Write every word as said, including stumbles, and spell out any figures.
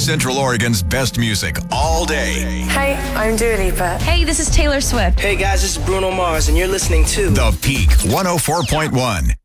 Central Oregon's best music all day. Hey, I'm Dua Lipa. Hey, this is Taylor Swift. Hey guys, this is Bruno Mars, and you're listening to The Peak one oh four point one.